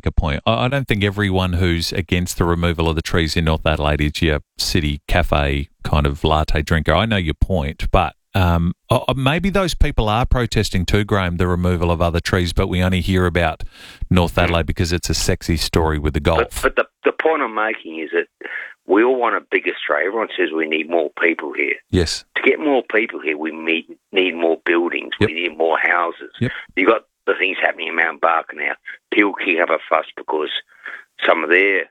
a point. I don't think everyone who's against the removal of the trees in North Adelaide is your city cafe kind of latte drinker. I know your point, but maybe those people are protesting too, Graham, the removal of other trees, but we only hear about North Adelaide because it's a sexy story with the golf. But the point I'm making is that we all want a big Australia. Everyone says we need more people here. Yes. To get more people here, we need more buildings. Yep. We need more houses. Yep. You've got the things happening in Mount Barker now. People kick up a fuss because some of their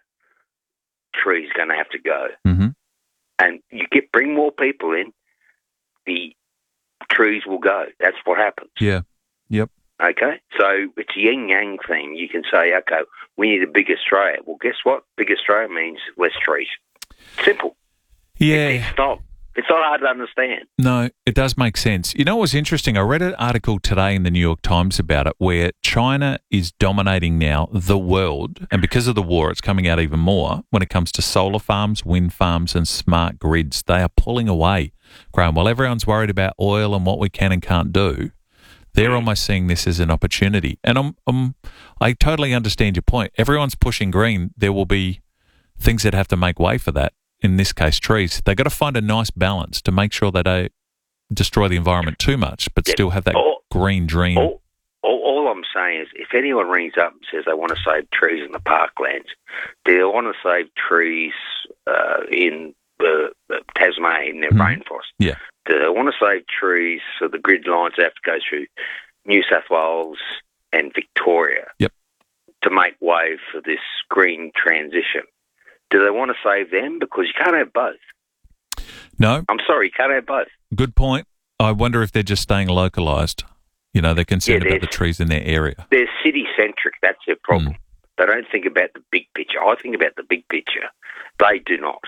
trees are going to have to go. Mm-hmm. And bring more people in, the trees will go. That's what happens. Yeah. Yep. Okay? So it's a yin-yang thing. You can say, okay, we need a big Australia. Well, guess what? Big Australia means less trees. Simple. Yeah. It's not hard to understand. No, it does make sense. You know what's interesting? I read an article today in the New York Times about it where China is dominating now the world, and because of the war, it's coming out even more when it comes to solar farms, wind farms and smart grids. They are pulling away, Graham. While everyone's worried about oil and what we can and can't do, they're almost seeing this as an opportunity. And I totally understand your point. Everyone's pushing green. There will be things that have to make way for that. In this case, trees. They've got to find a nice balance to make sure they don't destroy the environment too much, but still have that green dream. All I'm saying is if anyone rings up and says they want to save trees in the parklands, do they want to save trees in the Tasmania, in their rainforest? Yeah. Do they want to save trees so the grid lines have to go through New South Wales and Victoria to make way for this green transition? Do they want to save them? Because you can't have both. No. I'm sorry, you can't have both. Good point. I wonder if they're just staying localised. You know, they're concerned about the trees in their area. They're city-centric. That's their problem. They don't think about the big picture. I think about the big picture. They do not.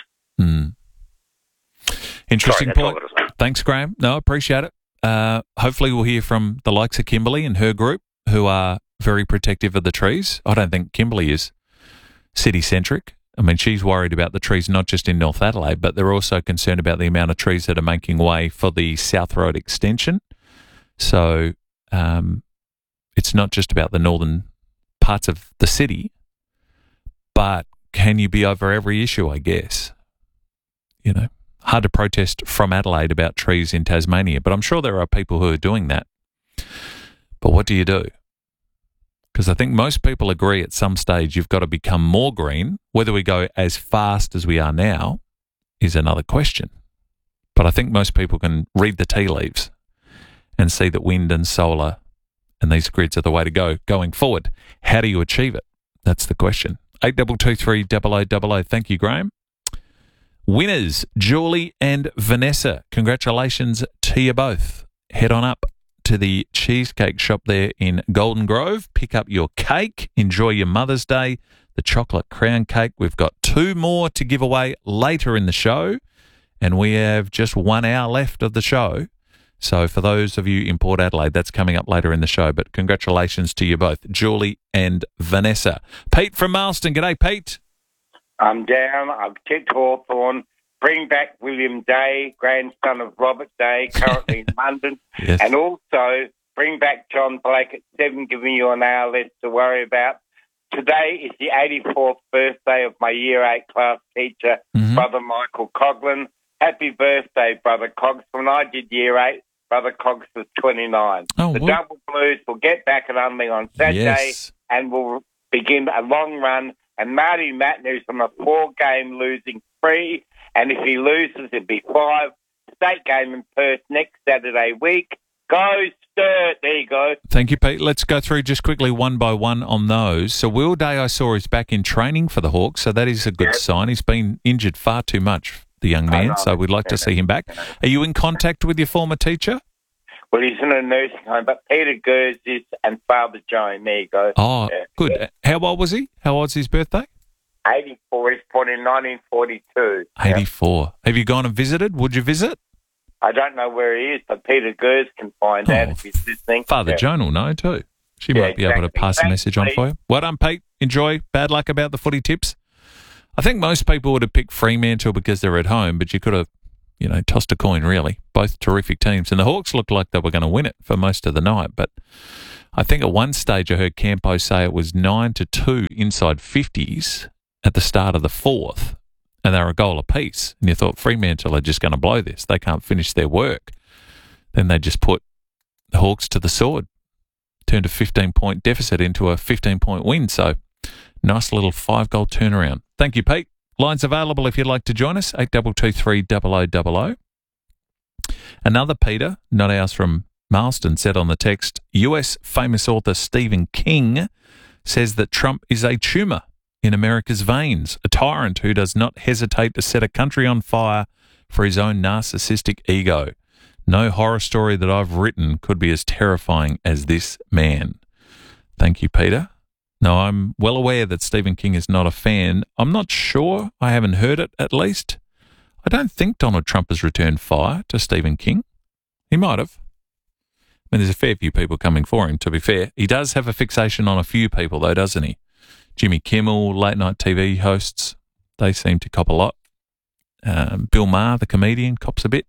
Interesting point. Thanks, Graham. No, I appreciate it. Hopefully we'll hear from the likes of Kimberly and her group who are very protective of the trees. I don't think Kimberly is city-centric. I mean, she's worried about the trees not just in North Adelaide, but they're also concerned about the amount of trees that are making way for the South Road extension. So it's not just about the northern parts of the city, but can you be over every issue, I guess? You know, hard to protest from Adelaide about trees in Tasmania, but I'm sure there are people who are doing that. But what do you do? Because I think most people agree at some stage you've got to become more green. Whether we go as fast as we are now is another question. But I think most people can read the tea leaves and see that wind and solar and these grids are the way to go going forward. How do you achieve it? That's the question. 8223 0000. Thank you, Graham. Winners, Julie and Vanessa. Congratulations to you both. Head on up to the Cheesecake Shop there in Golden Grove. Pick up your cake. Enjoy your Mother's Day. The chocolate crown cake. We've got 2 more to give away later in the show, and we have just 1 hour left of the show. So for those of you in Port Adelaide, that's coming up later in the show. But congratulations to you both, Julie and Vanessa. Pete from Marston. G'day, Pete. I'm down. I've ticked Hawthorn. Bring back William Day, grandson of Robert Day, currently in London. Yes. And also bring back John Blake at 7, giving you an hour less to worry about. Today is the 84th birthday of my Year 8 class teacher, Brother Michael Coughlin. Happy birthday, Brother Cogs. When I did Year 8, Brother Cogs was 29. The Double Blues will get back at Unley on Saturday and will begin a long run. And Marty Matnew's on a 4-game losing spree. And if he loses, it'll be 5. State game in Perth next Saturday week. Go Sturt. There you go. Thank you, Pete. Let's go through just quickly one by one on those. So Will Day, I saw, is back in training for the Hawks, so that is a good sign. He's been injured far too much, the young man, so we'd like to see him back. Are you in contact with your former teacher? Well, he's in a nursing home, but Peter Gers is and Father Joan. There you go. Oh, good. How old was he? How old's his birthday? 84. He's born in 1942. 84. Yeah. Have you gone and visited? Would you visit? I don't know where he is, but Peter Gers can find out if he's listening. Father Joan will know too. She might be able to pass a message on for you. Well done, Pete. Enjoy. Bad luck about the footy tips. I think most people would have picked Fremantle because they're at home, but you could have, tossed a coin, really. Both terrific teams. And the Hawks looked like they were going to win it for most of the night, but I think at one stage I heard Campo say it was 9-2 inside 50s at the start of the fourth, and they were a goal apiece. And you thought Fremantle are just going to blow this. They can't finish their work. Then they just put the Hawks to the sword, turned a 15-point deficit into a 15-point win. So nice little 5-goal turnaround. Thank you, Pete. Lines available if you'd like to join us, 8223 0000. Another Peter, not ours, from Marston, said on the text, US famous author Stephen King says that Trump is a tumour in America's veins, a tyrant who does not hesitate to set a country on fire for his own narcissistic ego. No horror story that I've written could be as terrifying as this man. Thank you, Peter. No, I'm well aware that Stephen King is not a fan. I'm not sure. I haven't heard it, at least. I don't think Donald Trump has returned fire to Stephen King. He might have. I mean, there's a fair few people coming for him, to be fair. He does have a fixation on a few people, though, doesn't he? Jimmy Kimmel, late-night TV hosts, they seem to cop a lot. Bill Maher, the comedian, cops a bit.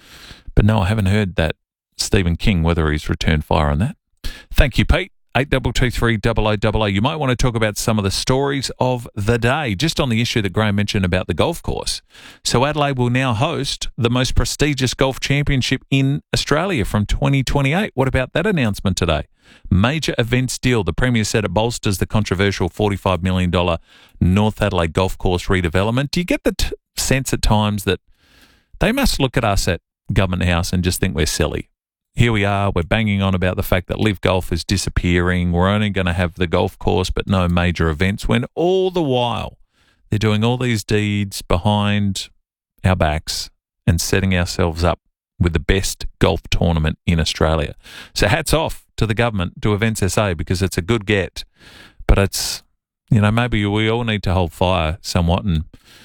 But no, I haven't heard that Stephen King, whether he's returned fire on that. Thank you, Pete. 8223 0000. You might want to talk about some of the stories of the day, just on the issue that Graham mentioned about the golf course. So Adelaide will now host the most prestigious golf championship in Australia from 2028. What about that announcement today? Major events deal. The Premier said it bolsters the controversial $45 million North Adelaide golf course redevelopment. Do you get the sense at times that they must look at us at Government House and just think we're silly? Here we are, we're banging on about the fact that Live Golf is disappearing. We're only going to have the golf course but no major events, when all the while they're doing all these deeds behind our backs and setting ourselves up with the best golf tournament in Australia. So hats off to the government, to Events SA, because it's a good get. But it's, you know, maybe we all need to hold fire somewhat, and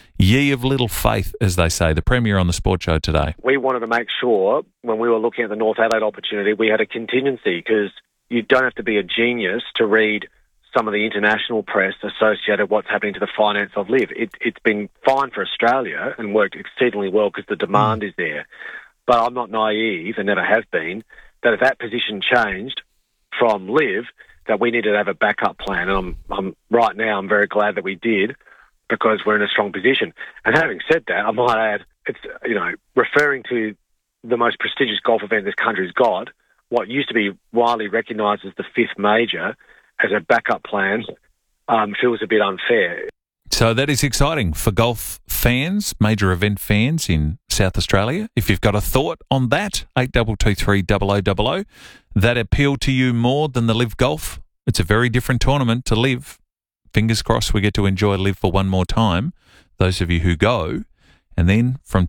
ye of little faith, as they say. The Premier on the Sports Show today. We wanted to make sure, when we were looking at the North Adelaide opportunity, we had a contingency, because you don't have to be a genius to read some of the international press associated with what's happening to the finance of Live. It's been fine for Australia and worked exceedingly well because the demand is there. But I'm not naive, and never have been, that if that position changed from Live, that we needed to have a backup plan. And I'm right now, I'm very glad that we did, because we're in a strong position. And having said that, I might add, it's, you know, referring to the most prestigious golf event this country's got, what used to be widely recognised as the fifth major, as a backup plan, feels a bit unfair. So that is exciting for golf fans, major event fans in South Australia. If you've got a thought on that, 8223 0000, that appeal to you more than the Live Golf? It's a very different tournament to Live. Fingers crossed we get to enjoy Live for one more time, those of you who go. And then from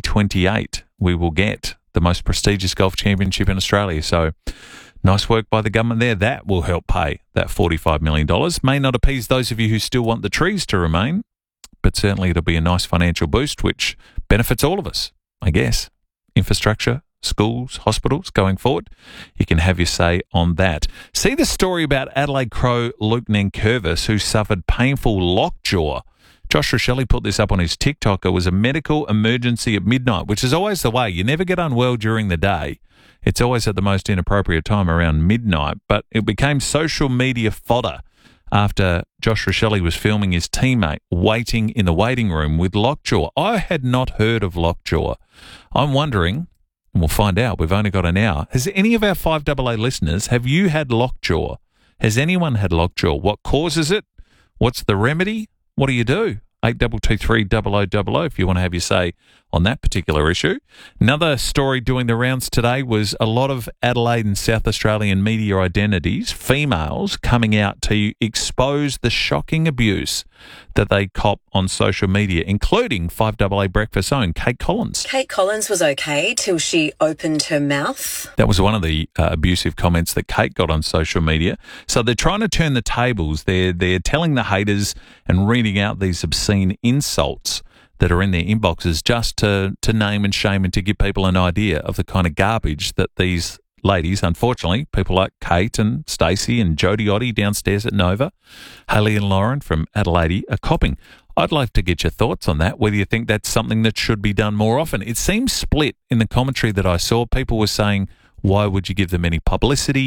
2028, we will get the most prestigious golf championship in Australia. So nice work by the government there. That will help pay that $45 million. May not appease those of you who still want the trees to remain, but certainly it'll be a nice financial boost, which benefits all of us, I guess. Infrastructure, schools, hospitals going forward. You can have your say on that. See the story about Adelaide Crow Luke Nankervis, who suffered painful lockjaw. Josh Rochelle put this up on his TikTok. It was a medical emergency at midnight, which is always the way. You never get unwell during the day. It's always at the most inappropriate time, around midnight. But it became social media fodder after Josh Rochelle was filming his teammate waiting in the waiting room with lockjaw. I had not heard of lockjaw. I'm wondering, and we'll find out, we've only got an hour. Has any of our 5AA listeners, have you had lockjaw? Has anyone had lockjaw? What causes it? What's the remedy? What do you do? 8223 0000 if you want to have your say on that particular issue. Another story doing the rounds today was a lot of Adelaide and South Australian media identities, females, coming out to expose the shocking abuse that they cop on social media, including 5AA Breakfast's own Kate Collins. Kate Collins was okay till she opened her mouth. That was one of the abusive comments that Kate got on social media. So they're trying to turn the tables. They're telling the haters and reading out these obscene insults that are in their inboxes just to name and shame and to give people an idea of the kind of garbage that these ladies, unfortunately, people like Kate and Stacey and Jodie Oddie downstairs at Nova, Hayley and Lauren from Adelaide are copping. I'd like to get your thoughts on that, whether you think that's something that should be done more often. It seems split in the commentary that I saw. People were saying, why would you give them any publicity?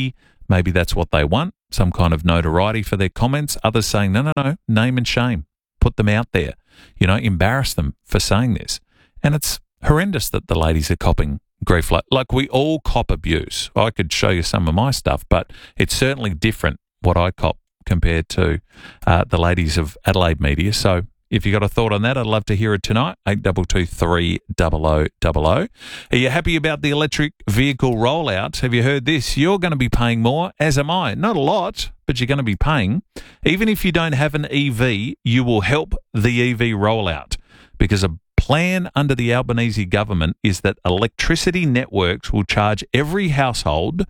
Maybe that's what they want, some kind of notoriety for their comments. Others saying, no, name and shame. Put them out there. Embarrass them for saying this. And it's horrendous that the ladies are copping grief. Like we all cop abuse. I could show you some of my stuff, but it's certainly different what I cop compared to the ladies of Adelaide media. So if you got a thought on that, I'd love to hear it tonight. 8223 0000. Are you happy about the electric vehicle rollout? Have you heard this? You're going to be paying more, as am I. Not a lot, but you're going to be paying. Even if you don't have an EV, you will help the EV rollout, because a plan under the Albanese government is that electricity networks will charge every household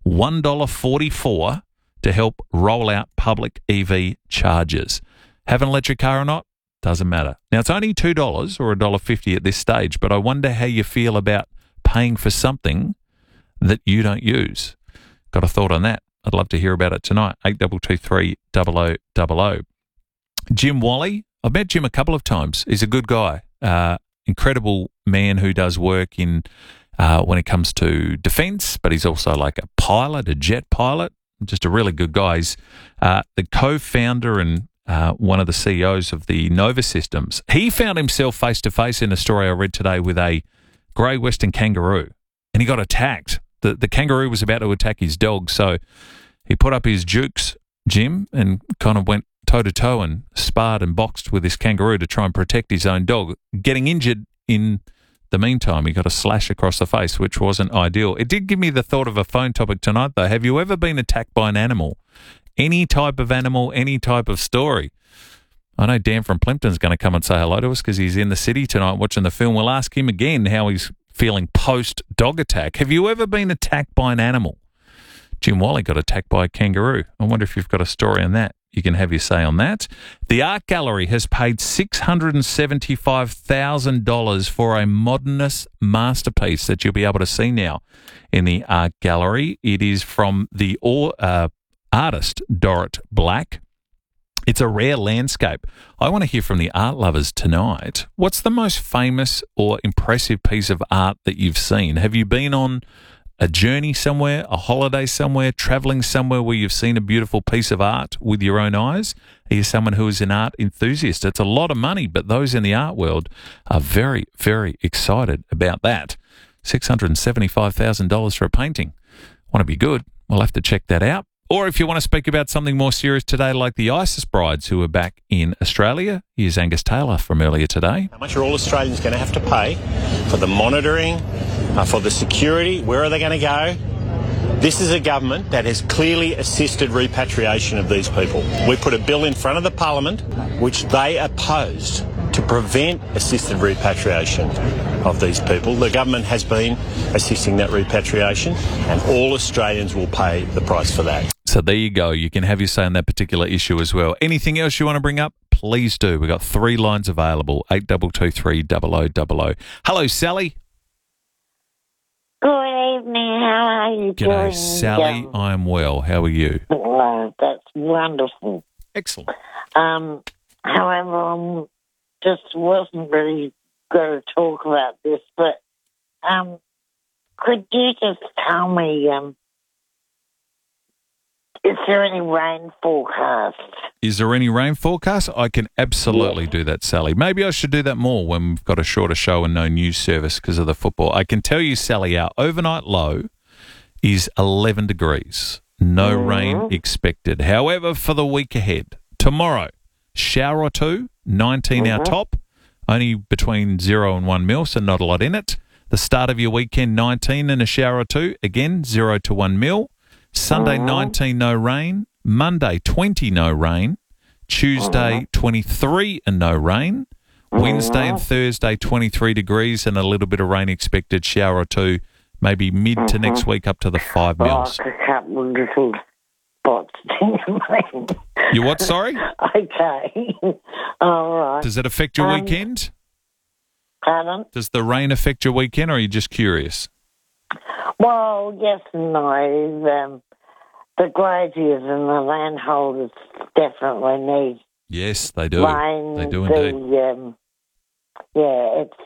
$1.44 to help roll out public EV chargers. Have an electric car or not? Doesn't matter. Now, it's only $2 or $1.50 at this stage, but I wonder how you feel about paying for something that you don't use. Got a thought on that? I'd love to hear about it tonight. 8223 0000. Jim Wally. I've met Jim a couple of times. He's a good guy. Incredible man who does work in when it comes to defence, but he's also like a pilot, a jet pilot. Just a really good guy. He's the co-founder and one of the CEOs of the Nova Systems. He found himself face-to-face in a story I read today with a grey western kangaroo, and he got attacked. The kangaroo was about to attack his dog, so he put up his jukes, Jim, and kind of went toe-to-toe and sparred and boxed with this kangaroo to try and protect his own dog, getting injured in the meantime. He got a slash across the face, which wasn't ideal. It did give me the thought of a phone topic tonight, though. Have you ever been attacked by an animal? Any type of animal, any type of story? I know Dan from Plimpton's going to come and say hello to us because he's in the city tonight watching the film. We'll ask him again how he's feeling post-dog attack. Have you ever been attacked by an animal? Jim Wally got attacked by a kangaroo. I wonder if you've got a story on that. You can have your say on that. The Art Gallery has paid $675,000 for a modernist masterpiece that you'll be able to see now in the Art Gallery. It is from the artist Dorrit Black. It's a rare landscape. I want to hear from the art lovers tonight. What's the most famous or impressive piece of art that you've seen? Have you been on a journey somewhere, a holiday somewhere, travelling somewhere where you've seen a beautiful piece of art with your own eyes? Are you someone who is an art enthusiast? It's a lot of money, but those in the art world are very, very excited about that. $675,000 for a painting. Want to be good? We'll have to check that out. Or if you want to speak about something more serious today, like the ISIS brides who are back in Australia, here's Angus Taylor from earlier today. How much are all Australians going to have to pay for the monitoring, for the security? Where are they going to go? This is a government that has clearly assisted repatriation of these people. We put a bill in front of the Parliament which they opposed to prevent assisted repatriation of these people. The government has been assisting that repatriation, and all Australians will pay the price for that. So there you go. You can have your say on that particular issue as well. Anything else you want to bring up? Please do. We've got 3 lines available, 8223 0000. Hello, Sally. Good evening. How are you doing? G'day, Sally. I'm well. How are you? Oh, that's wonderful. Excellent. However, just wasn't really going to talk about this, but could you just tell me, is there any rain forecast? Is there any rain forecast? I can absolutely do that, Sally. Maybe I should do that more when we've got a shorter show and no news service because of the football. I can tell you, Sally, our overnight low is 11 degrees. No rain expected. However, for the week ahead, tomorrow, shower or two, 19 our top, only between 0 and 1 mil, so not a lot in it. The start of your weekend, 19 and a shower or two, again, 0 to 1 mil. Sunday, 19, no rain. Monday, 20, no rain. Tuesday, 23 and no rain. Wednesday and Thursday, 23 degrees and a little bit of rain expected, shower or two, maybe mid to next week up to the 5 mils. Like a couple of little spots in the rain. You what, sorry? Okay. All right. Does it affect your weekend? Pardon? Does the rain affect your weekend, or are you just curious? Well, yes and no. The graziers and the landholders definitely need Yes, they do. rain. They do indeed. It's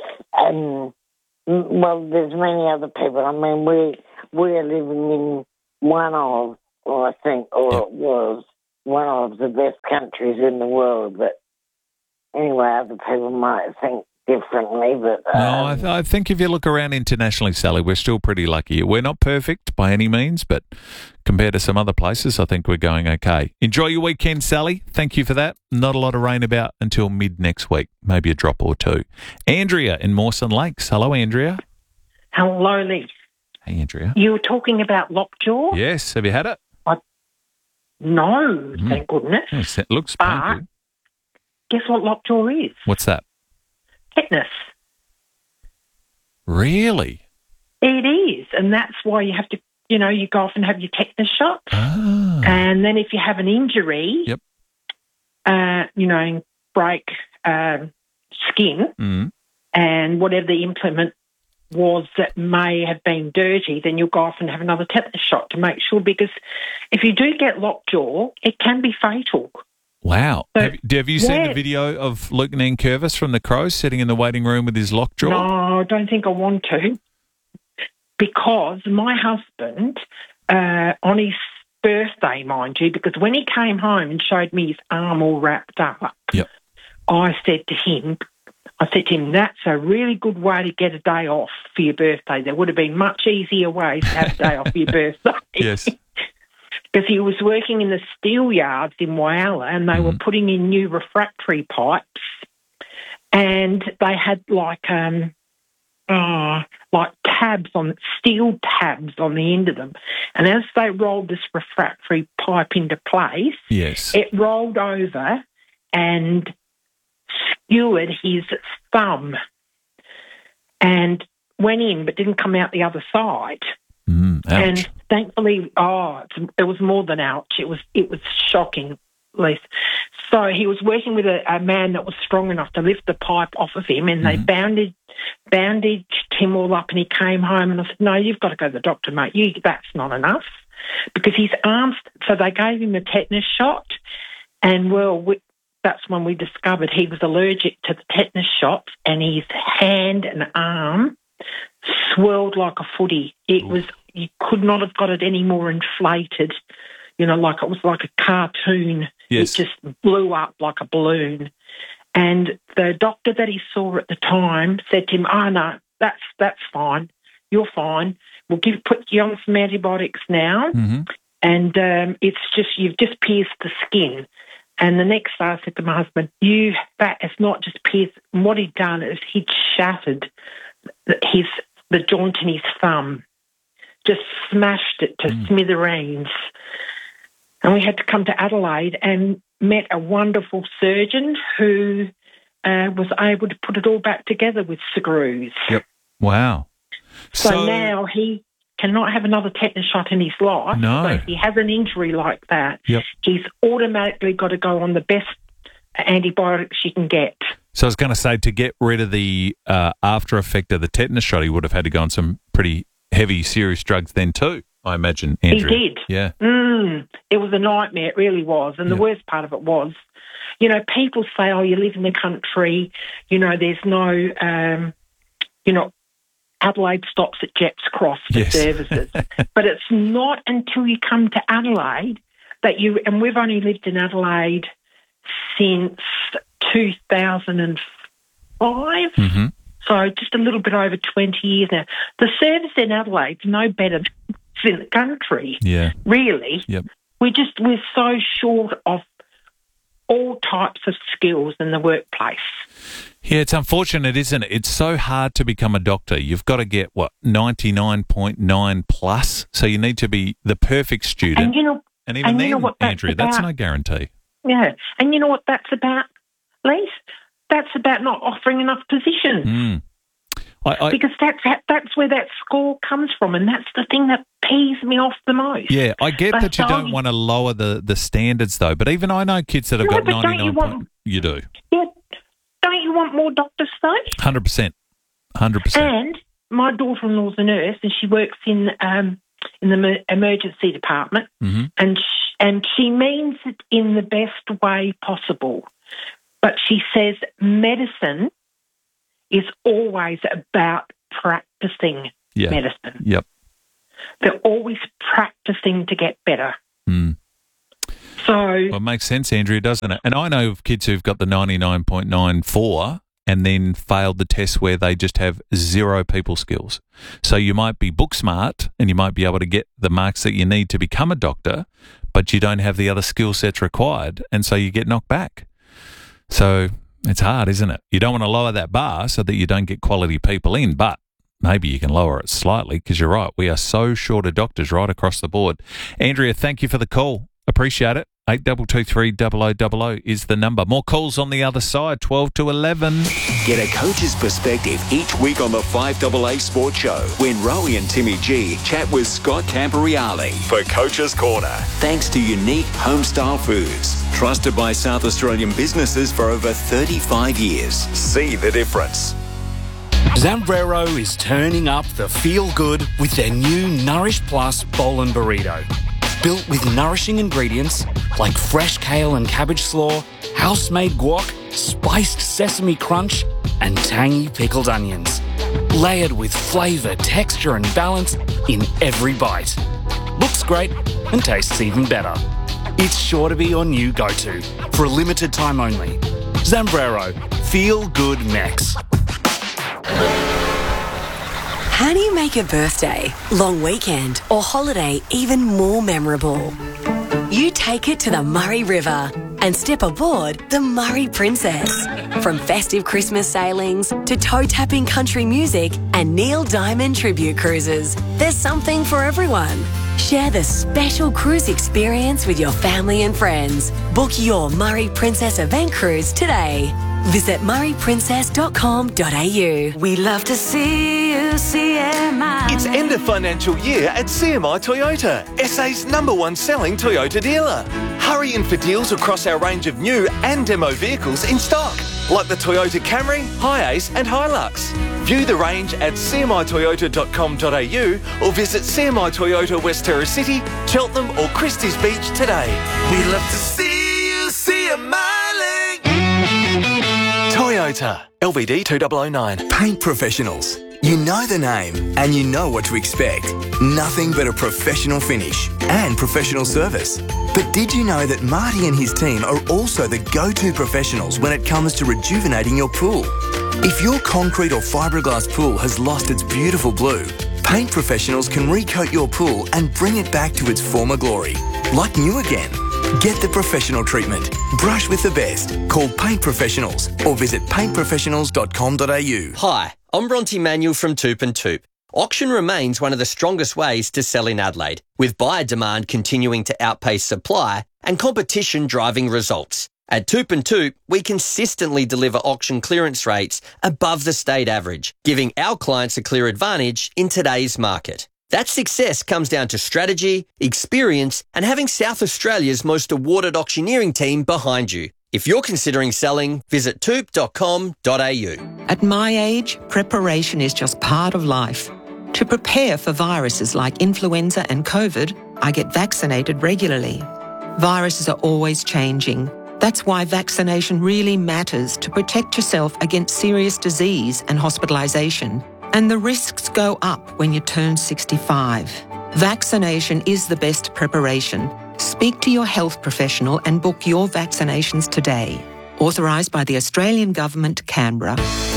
well, there's many other people. I mean, we're living in one of, or I think, or it was one of the best countries in the world. But anyway, other people might think differently. But no, I think if you look around internationally, Sally, we're still pretty lucky. We're not perfect by any means, but compared to some other places, I think we're going okay. Enjoy your weekend, Sally. Thank you for that. Not a lot of rain about until mid next week, maybe a drop or two. Andrea in Mawson Lakes. Hello, Andrea. Hello, Lee. Hey, Andrea. You were talking about lockjaw? Yes. Have you had it? No, thank goodness. Yes, it looks painful. Guess what lockjaw is? What's that? Tetanus. Really? It is, and that's why you have to, you go off and have your tetanus shots. Ah. And then if you have an injury, yep. Break skin and whatever the implement was that may have been dirty, then you'll go off and have another tetanus shot to make sure, because if you do get lockjaw, it can be fatal. Wow. So, have you seen the video of Luke Nankervis from the Crows sitting in the waiting room with his lockjaw? No, I don't think I want to, because my husband, on his birthday, mind you, because when he came home and showed me his arm all wrapped up, yep. I said to him, that's a really good way to get a day off for your birthday. There would have been much easier ways to have a day off for your birthday. Yes. Because he was working in the steel yards in Whyalla, and they were putting in new refractory pipes, and they had like tabs on steel tabs on the end of them. And as they rolled this refractory pipe into place, yes, it rolled over and skewered his thumb and went in but didn't come out the other side. And thankfully, it was more than ouch. It was shocking, Lisa. So he was working with a man that was strong enough to lift the pipe off of him, and they bandaged him all up, and he came home, and I said, no, you've got to go to the doctor, mate. That's not enough. Because his arms, so they gave him a tetanus shot, and that's when we discovered he was allergic to the tetanus shots, and his hand and arm swelled like a footy. You could not have got it any more inflated, like it was like a cartoon. Yes. It just blew up like a balloon. And the doctor that he saw at the time said to him, no, that's fine. You're fine. We'll put you on some antibiotics now. And it's just, you've just pierced the skin. And the next day I said to my husband, that is not just pierced. And what he'd done is he'd shattered the joint in his thumb, just smashed it to smithereens. And we had to come to Adelaide and met a wonderful surgeon who was able to put it all back together with screws. Yep. Wow. So now he cannot have another tetanus shot in his life. No. So if he has an injury like that, yep, he's automatically got to go on the best antibiotics you can get. So I was going to say, to get rid of the after effect of the tetanus shot, he would have had to go on some pretty heavy, serious drugs then too, I imagine, Andrew. He did. Yeah. It was a nightmare. It really was. And the worst part of it was, people say, you live in the country, there's no, Adelaide stops at Jepps Cross for services. But it's not until you come to Adelaide that and we've only lived in Adelaide since 2005. So just a little bit over 20 years now. The service in Adelaide's no better than in the country. Yeah. Really. Yep. We're so short of all types of skills in the workplace. Yeah, it's unfortunate, isn't it? It's so hard to become a doctor. You've got to get, 99.9 plus? So you need to be the perfect student. And even then, Andrew, that's no guarantee. Yeah. And you know what that's about, Lise? That's about not offering enough positions. Because that's where that score comes from, and that's the thing that pees me off the most. Yeah, I get that you don't want to lower the standards, though, but even I know kids that have got 99 you do. Yeah. Don't you want more doctors, though? 100%. 100%. And my daughter-in-law's a nurse, and she works in the emergency department, and she means it in the best way possible. But she says medicine is always about practicing medicine. Yep. They're always practicing to get better. Mm. So, well, it makes sense, Andrea, doesn't it? And I know of kids who've got the 99.94 and then failed the test where they just have zero people skills. So you might be book smart and you might be able to get the marks that you need to become a doctor, but you don't have the other skill sets required, and so you get knocked back. So it's hard, isn't it? You don't want to lower that bar so that you don't get quality people in, but maybe you can lower it slightly, because you're right, we are so short of doctors right across the board. Andrea, thank you for the call. Appreciate it. 8223 0000 is the number. More calls on the other side, 12 to 11. Get a coach's perspective each week on the 5AA Sports Show when Rowie and Timmy G chat with Scott Camporeale for Coach's Corner. Thanks to Unique Homestyle Foods, trusted by South Australian businesses for over 35 years. See the difference. Zambrero is turning up the feel-good with their new Nourish Plus Bowl and Burrito. Built with nourishing ingredients like fresh kale and cabbage slaw, house-made guac, spiced sesame crunch, and tangy pickled onions. Layered with flavour, texture and balance in every bite. Looks great and tastes even better. It's sure to be your new go-to for a limited time only. Zambrero. Feel good Mex. How do you make a birthday, long weekend, or holiday even more memorable? You take it to the Murray River and step aboard the Murray Princess. From festive Christmas sailings to toe-tapping country music and Neil Diamond tribute cruises, there's something for everyone. Share the special cruise experience with your family and friends. Book your Murray Princess event cruise today. Visit murrayprincess.com.au. We love to see you, CMI. It's end of financial year at CMI Toyota, SA's #1 selling Toyota dealer. Hurry in for deals across our range of new and demo vehicles in stock, like the Toyota Camry, Hiace and Hilux. View the range at cmitoyota.com.au or visit CMI Toyota West Terrace City, Cheltenham or Christie's Beach today. We love to see you, CMI. Toyota, LVD 2009. Paint professionals. You know the name and you know what to expect. Nothing but a professional finish and professional service. But did you know that Marty and his team are also the go-to professionals when it comes to rejuvenating your pool? If your concrete or fiberglass pool has lost its beautiful blue, paint professionals can recoat your pool and bring it back to its former glory, like new again. Get the professional treatment. Brush with the best. Call Paint Professionals or visit paintprofessionals.com.au. Hi, I'm Bronte Manuel from Toop and Toop. Auction remains one of the strongest ways to sell in Adelaide, with buyer demand continuing to outpace supply and competition driving results. At Toop and Toop, we consistently deliver auction clearance rates above the state average, giving our clients a clear advantage in today's market. That success comes down to strategy, experience, and having South Australia's most awarded auctioneering team behind you. If you're considering selling, visit toop.com.au. At my age, preparation is just part of life. To prepare for viruses like influenza and COVID, I get vaccinated regularly. Viruses are always changing. That's why vaccination really matters to protect yourself against serious disease and hospitalisation. And the risks go up when you turn 65. Vaccination is the best preparation. Speak to your health professional and book your vaccinations today. Authorised by the Australian Government, Canberra.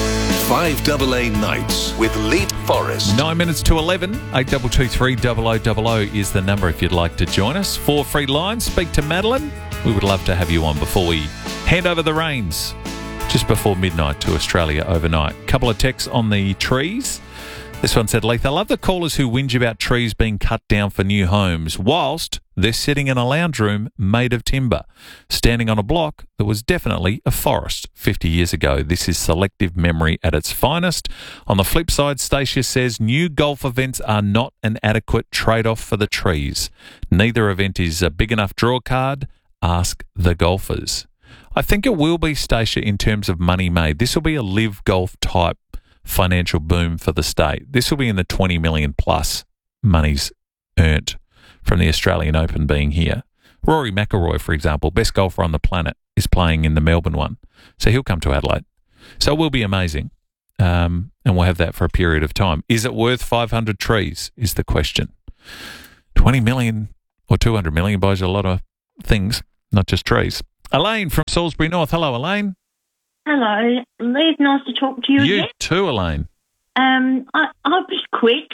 5AA Nights with Leap Forest. 9 minutes to 11. 8223 0000 is the number if you'd like to join us. 4 free lines. Speak to Madeline. We would love to have you on before we hand over the reins just before midnight to Australia overnight. Couple of texts on the trees. This one said, Leith, I love the callers who whinge about trees being cut down for new homes whilst they're sitting in a lounge room made of timber, standing on a block that was definitely a forest 50 years ago. This is selective memory at its finest. On the flip side, Stacia says, new golf events are not an adequate trade-off for the trees. Neither event is a big enough draw card. Ask the golfers. I think it will be, Stacia, in terms of money made. This will be a live golf type financial boom for the state. This will be in the 20 million plus monies earned from the Australian Open being here. Rory McIlroy, for example, best golfer on the planet, is playing in the Melbourne one. So he'll come to Adelaide. So it will be amazing. And we'll have that for a period of time. Is it worth 500 trees is the question. 20 million or 200 million buys you a lot of things, not just trees. Elaine from Salisbury North. Hello, Elaine. Hello. Lee, nice to talk to you again. You too, Elaine. I'll be quick.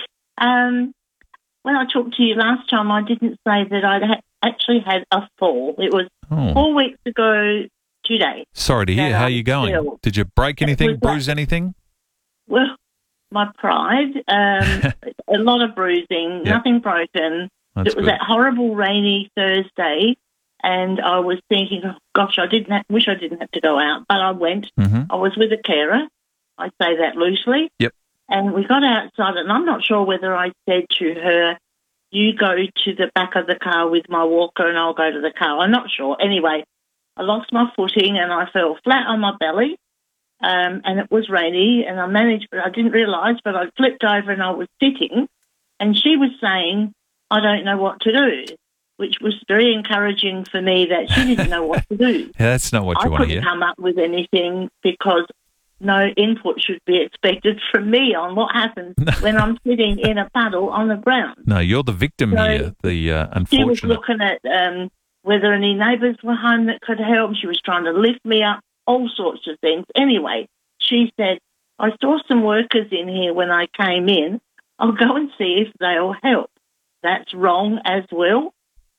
When I talked to you last time, I didn't say that I'd actually had a fall. It was 4 weeks ago today. Sorry to hear. How are you going? Did you break anything, bruise anything? Well, my pride, a lot of bruising, nothing broken. It was that horrible rainy Thursday, and I was thinking, oh, gosh, wish I didn't have to go out, but I went. Mm-hmm. I was with a carer. I say that loosely. Yep. And we got outside, and I'm not sure whether I said to her, you go to the back of the car with my walker and I'll go to the car. I'm not sure. Anyway, I lost my footing and I fell flat on my belly, and it was rainy, and I managed, but I didn't realise, but I flipped over and I was sitting, and she was saying, I don't know what to do, which was very encouraging for me that she didn't know what to do. Yeah, that's not what you want to hear. I couldn't come up with anything because no input should be expected from me on what happens when I'm sitting in a puddle on the ground. No, you're the victim here, the unfortunate. She was looking at whether any neighbours were home that could help. She was trying to lift me up, all sorts of things. Anyway, she said, I saw some workers in here when I came in. I'll go and see if they'll help. That's wrong as well.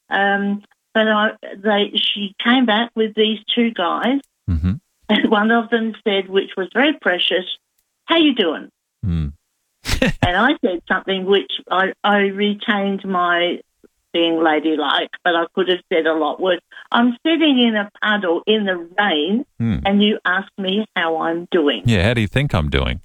But she came back with these two guys, mm-hmm. and one of them said, which was very precious, how you doing? Mm. And I said something which I retained my being ladylike, but I could have said a lot worse. I'm sitting in a puddle in the rain, and you asked me how I'm doing. Yeah, how do you think I'm doing?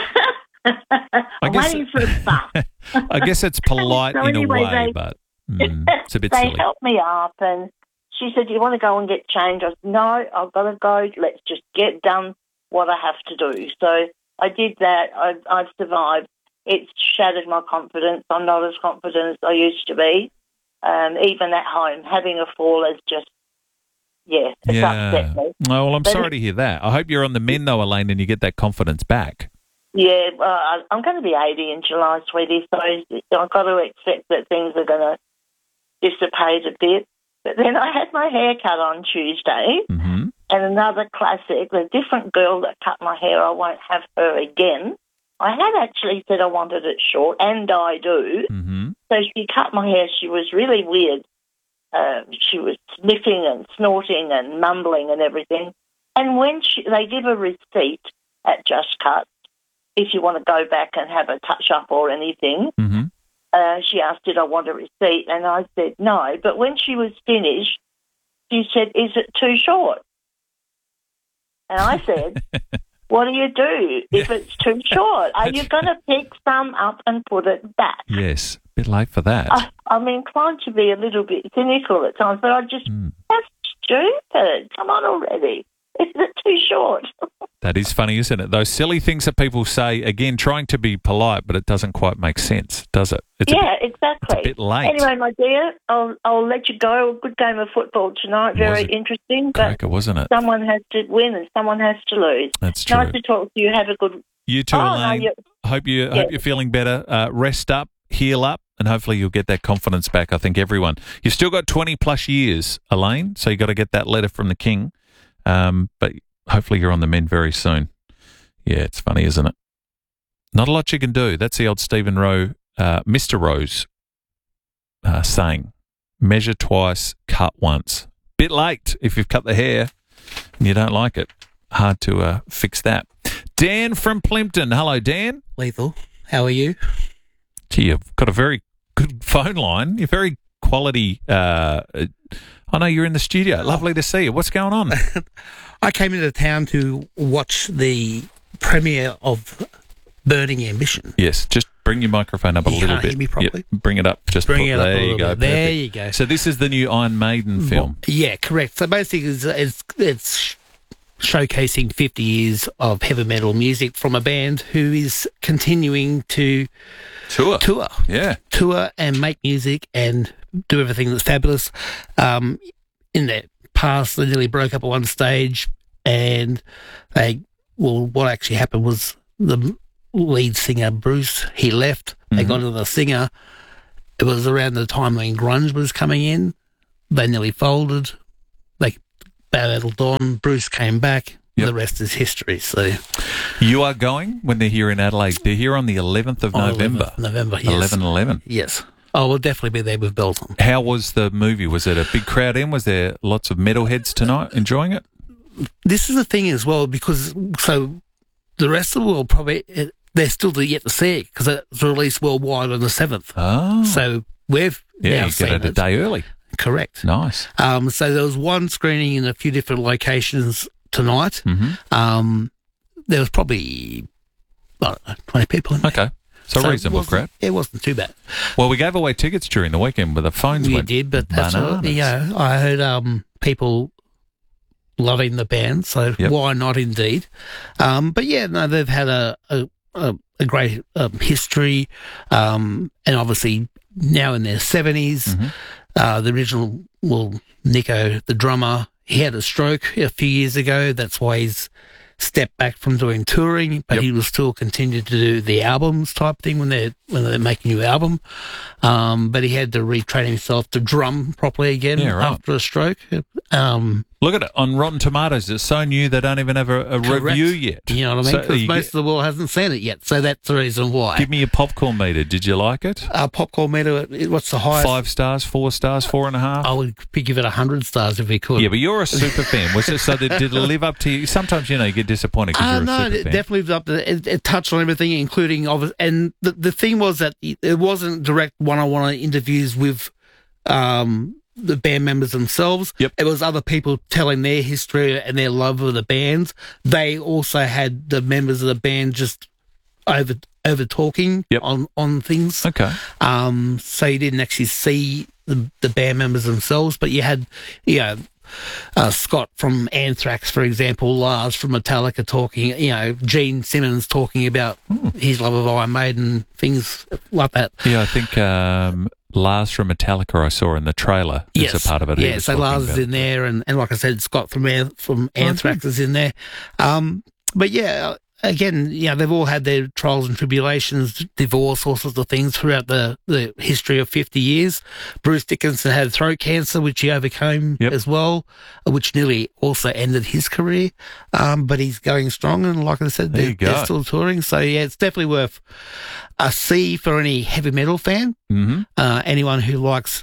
I'm waiting for a bus. I guess it's polite so in anyway, a way, but it's a bit they silly. They helped me up, and she said, do you want to go and get changed? I said, no, I've got to go. Let's just get done what I have to do. So I did that. I've survived. It's shattered my confidence. I'm not as confident as I used to be. Even at home, having a fall is just, it's upset me. Oh, well, I'm sorry to hear that. I hope you're on the mend, though, Elaine, and you get that confidence back. Yeah, well, I'm going to be 80 in July, sweetie, so I've got to accept that things are going to dissipate a bit. But then I had my hair cut on Tuesday, mm-hmm. and another classic, the different girl that cut my hair, I won't have her again. I had actually said I wanted it short, and I do. Mm-hmm. So she cut my hair. She was really weird. She was sniffing and snorting and mumbling and everything. And when they give a receipt at Just Cut, if you want to go back and have a touch-up or anything, mm-hmm. She asked, did I want a receipt? And I said no. But when she was finished, she said, is it too short? And I said, what do you do if it's too short? Are you going to pick some up and put it back? Yes, a bit late for that. I'm inclined to be a little bit cynical at times, but I just, that's stupid. Come on already. Is it too short? That is funny, isn't it? Those silly things that people say, again, trying to be polite, but it doesn't quite make sense, does it? Exactly. It's a bit late. Anyway, my dear, I'll let you go. A good game of football tonight. Very interesting. Cracker, wasn't it? Someone has to win and someone has to lose. That's true. Nice to talk to you. Have a good... You too, Elaine. Hope you're feeling better. Rest up, heal up, and hopefully you'll get that confidence back. I think everyone. You've still got 20-plus years, Elaine, so you got to get that letter from the King. But hopefully you're on the mend very soon. Yeah, it's funny, isn't it? Not a lot you can do. That's the old Stephen Rowe, Mr. Rose saying, measure twice, cut once. Bit late if you've cut the hair and you don't like it. Hard to fix that. Dan from Plympton. Hello, Dan. Lethal. How are you? Gee, you've got a very good phone line. You're very quality. I know you're in the studio. Lovely to see you. What's going on? I came into town to watch the premiere of Burning Ambition. Yes, just bring your microphone up a little bit. Hear me properly? Yep, bring it up. Just bring it up there you go. There you go. So this is the new Iron Maiden film. Yeah, correct. So basically, it's showcasing 50 years of heavy metal music from a band who is continuing to tour and make music and do everything that's fabulous. In their past, they nearly broke up at one stage, and what actually happened was the lead singer, Bruce, he left. They got another singer, it was around the time when grunge was coming in. They nearly folded. They battled on. Bruce came back. The rest is history. So, you are going when they're here in Adelaide. They're here on the 11th of November. 11th November, yes. 11/11. Yes. I will definitely be there with bells on. How was the movie? Was it a big crowd in? Was there lots of metalheads tonight enjoying it? This is the thing as well, because so the rest of the world probably, they're still yet to see it because it's released worldwide on the 7th. Oh. So we've now you seen get it a day early. Correct. Nice. So there was one screening in a few different locations tonight. Mm-hmm. There was probably, I don't know, 20 people in there. Okay. So reasonable crowd. It wasn't too bad. Well, we gave away tickets during the weekend with the phones. We did, but that's all, I heard people loving the band, so why not indeed? But yeah, no, they've had a great history, and obviously now in their 70s. Mm-hmm. The original, Nico, the drummer, he had a stroke a few years ago. That's why he's stepped back from doing touring, but he will still continue to do the albums type thing when they're making a new album. But he had to retrain himself to drum properly again after a stroke. Look at it. On Rotten Tomatoes, it's so new they don't even have a review yet. You know what I mean? Because most of the world hasn't seen it yet, so that's the reason why. Give me your popcorn meter. Did you like it? Popcorn meter, what's the highest? 5 stars, 4 stars, 4.5? I would give it 100 stars if we could. Yeah, but you're a super fan. Was it so that did it live up to you? Sometimes, you get disappointed because you're a super fan. No, it definitely lived up to it touched on everything, including and the thing was that it wasn't direct one-on-one interviews with the band members themselves. It was other people telling their history and their love of the bands. They also had the members of the band just over talking on things. Okay. So you didn't actually see the band members themselves, but you had Scott from Anthrax, for example, Lars from Metallica talking, Gene Simmons talking about his love of Iron Maiden, things like that. Yeah, I think Lars from Metallica I saw in the trailer is a part of it. Yeah, so Lars is in there, and like I said, Scott from Anthrax is in there. But yeah, again, they've all had their trials and tribulations, divorce, all sorts of things throughout the history of 50 years. Bruce Dickinson had throat cancer, which he overcame as well, which nearly also ended his career. But he's going strong, and like I said, they're still touring. So, yeah, it's definitely worth a see for any heavy metal fan. Mm-hmm. Anyone who likes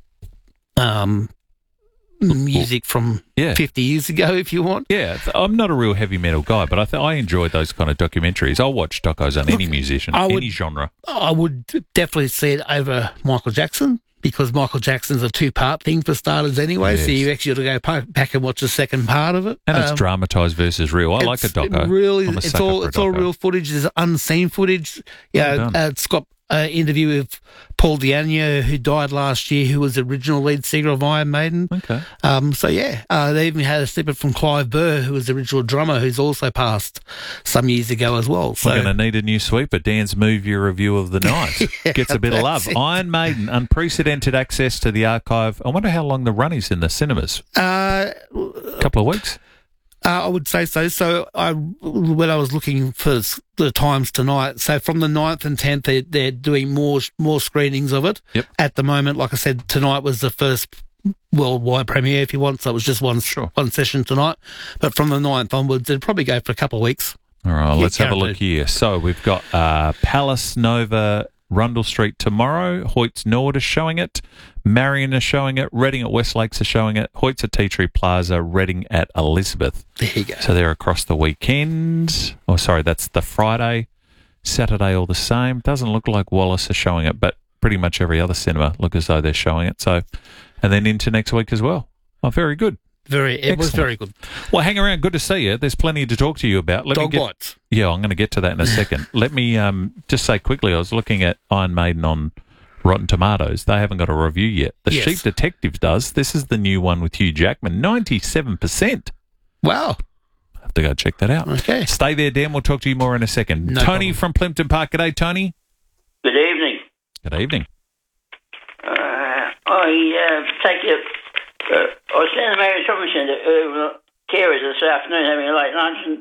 music from 50 years ago, if you want. Yeah, I'm not a real heavy metal guy, but I enjoy those kind of documentaries. I'll watch docos on any musician, any genre. I would definitely see it over Michael Jackson, because Michael Jackson's a 2-part thing for starters anyway, so you actually got to go back and watch the second part of it. And it's dramatised versus real. I like a doco. Really, it's all real footage. There's unseen footage. Scott interview with Paul Di'Anno, who died last year, who was the original lead singer of Iron Maiden. Okay. They even had a snippet from Clive Burr, who was the original drummer, who's also passed some years ago as well. So we're going to need a new sweeper. Dan's movie review of the night gets a bit of love. Iron Maiden, unprecedented access to the archive. I wonder how long the run is in the cinemas. A couple of weeks. I would say so. So when I was looking for the times tonight, so from the 9th and 10th, they're doing more screenings of it. At the moment, like I said, tonight was the first worldwide premiere, if you want, so it was just one session tonight. But from the 9th onwards, it'd probably go for a couple of weeks. All right, let's have a look here. So we've got Palace Nova Rundle Street tomorrow. Hoyt's Nord is showing it. Marion is showing it. Reading at West Lakes are showing it. Hoyt's at Tea Tree Plaza. Reading at Elizabeth. There you go. So they're across the weekend. Oh, sorry, that's the Friday. Saturday all the same. Doesn't look like Wallace is showing it, but pretty much every other cinema look as though they're showing it. So, and then into next week as well. Oh, very good. It was very good. Well, hang around. Good to see you. There's plenty to talk to you about. Dog bites. Yeah, I'm going to get to that in a second. Let me just say quickly, I was looking at Iron Maiden on Rotten Tomatoes. They haven't got a review yet. The Sheep Detective does. This is the new one with Hugh Jackman. 97%. Wow. I have to go check that out. Okay. Stay there, Dan. We'll talk to you more in a second. No Tony problem. from Plimpton Park. G'day, Tony. Good evening. Good evening. I was down the Mary Shopping Centre, carers this afternoon having a late lunch, and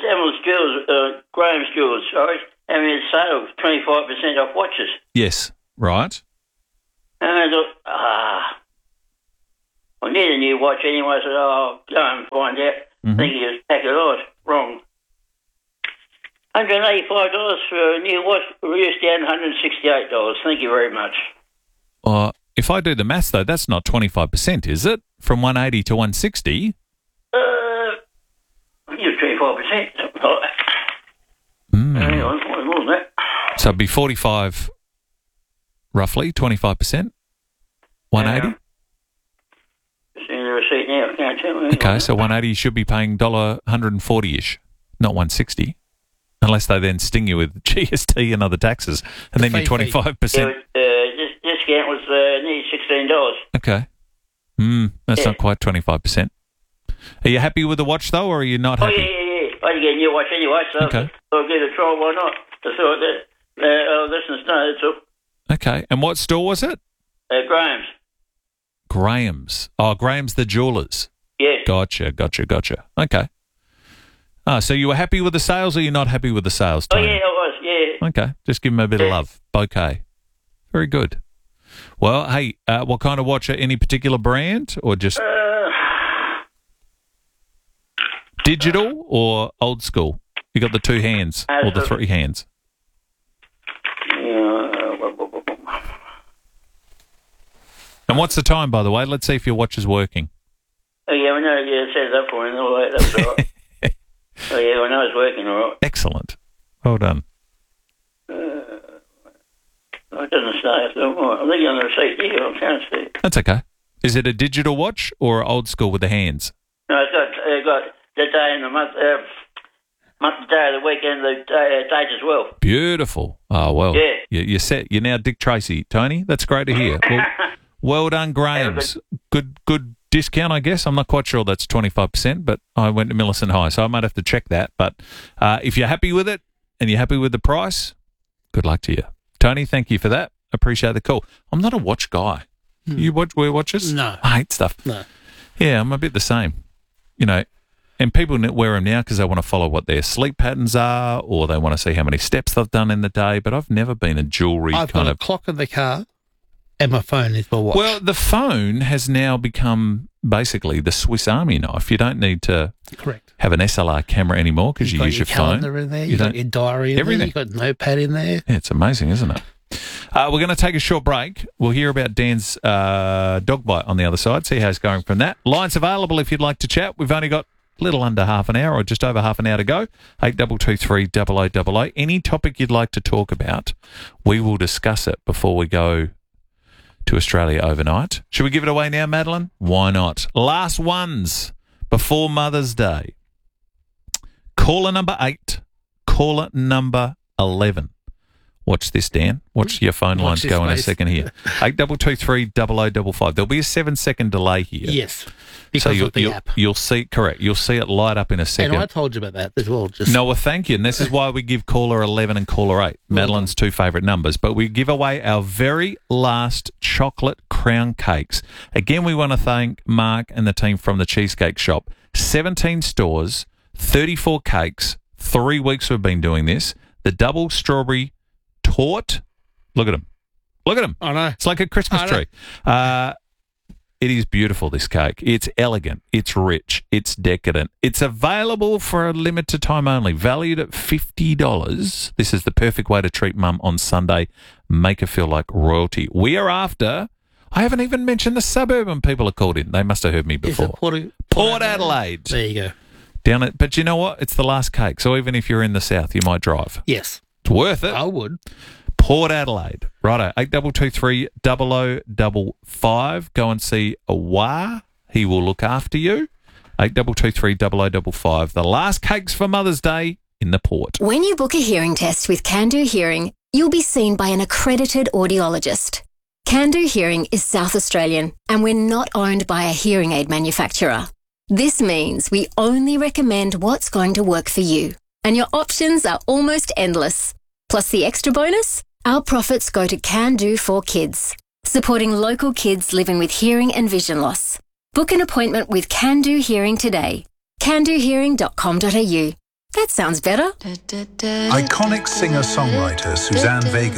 Graham's Jewels, having a sale of 25% off watches. Yes. Right. And I thought, I need a new watch anyway, so I'll go and find out. Thinking it was pack of lies. Wrong. $185 for a new watch, reduced down $168. Thank you very much. If I do the maths, though, that's not 25%, is it? From 180 to 160? I think it was 25%, something like that. Hang on, what was that? So it'd be 45, roughly, 25%? 180? Seeing the receipt now, I can't tell you. Okay, so 180 you should be paying $140-ish, not 160. Unless they then sting you with GST and other taxes, and then you're 25%. This discount was nearly $16. Okay. That's not quite 25%. Are you happy with the watch, though, or are you not happy? Yeah. I had to get a new watch anyway, so I'll give it a try, why not? I thought that listeners know, that's all. Okay, and what store was it? Graham's. Graham's. Oh, Graham's the Jewellers. Yeah. Gotcha. Okay. So you were happy with the sales, or you're not happy with the sales, Tony? Oh, yeah, I was, yeah. Okay, just give them a bit of love. Bouquet. Very good. Well, hey, what kind of watch? Any particular brand, or just digital or old school? You got the two hands or the three hands? And what's the time, by the way? Let's see if your watch is working. Oh, yeah, I know. Yeah, it set it up for me and all that. That's all right. Oh, yeah, I know it's working all right. Excellent. Well done. It doesn't say. I think on the receipt here. I can't see it. That's okay. Is it a digital watch or old school with the hands? No, it's got the day and the month, day of the week and the date as well. Beautiful. Oh, well. Yeah. You're set. You're now Dick Tracy, Tony. That's great to hear. Well done, Graham's. Good discount, I guess. I'm not quite sure that's 25%, but I went to Millicent High, so I might have to check that. But if you're happy with it and you're happy with the price, good luck to you. Tony, thank you for that. Appreciate the call. I'm not a watch guy. You wear watches? No. I hate stuff. No. Yeah, I'm a bit the same. You know, and people wear them now because they want to follow what their sleep patterns are, or they want to see how many steps they've done in the day, but I've never been a jewellery I've got a clock in the car. And my phone is my watch. Well, the phone has now become basically the Swiss Army knife. You don't need to have an SLR camera anymore because you use your phone. Calendar in there, you've got your diary in there, you've got notepad in there. Yeah, it's amazing, isn't it? We're going to take a short break. We'll hear about Dan's dog bite on the other side, see how it's going from that. Lines available if you'd like to chat. We've only got a little under half an hour or just over half an hour to go. 8223 0000. Any topic you'd like to talk about, we will discuss it before we go to Australia overnight. Should we give it away now, Madeline? Why not? Last ones before Mother's Day. Caller number 8, caller number 11. Watch this, Dan. Watch your phone lines go in a second here. 8223 0055. There'll be a 7-second delay here. Yes, because of the app. You'll see, correct. You'll see it light up in a second. And I told you about that as well. No, thank you. And this is why we give caller 11 and caller 8, Madeline's two favourite numbers. But we give away our very last chocolate crown cakes. Again, we want to thank Mark and the team from the Cheesecake Shop. 17 stores, 34 cakes, 3 weeks we've been doing this. The double strawberry tort. Look at them. Look at them. I know. It's like a Christmas tree. It is beautiful, this cake. It's elegant. It's rich. It's decadent. It's available for a limited time only. Valued at $50. This is the perfect way to treat Mum on Sunday. Make her feel like royalty. We are after... I haven't even mentioned the suburban people are called in. They must have heard me before. Port Adelaide. There you go. Down it. But you know what? It's the last cake. So even if you're in the south, you might drive. Yes. It's worth it. I would. Port Adelaide. Righto. 8223 0055. Go and see Awar. He will look after you. 8223 0055. The last cakes for Mother's Day in the Port. When you book a hearing test with Can-Do Hearing, you'll be seen by an accredited audiologist. Can-Do Hearing is South Australian, and we're not owned by a hearing aid manufacturer. This means we only recommend what's going to work for you, and your options are almost endless. Plus the extra bonus, our profits go to Can-Do for Kids, supporting local kids living with hearing and vision loss. Book an appointment with Can-Do Hearing today. candohearing.com.au. That sounds better. Iconic singer-songwriter Suzanne Vega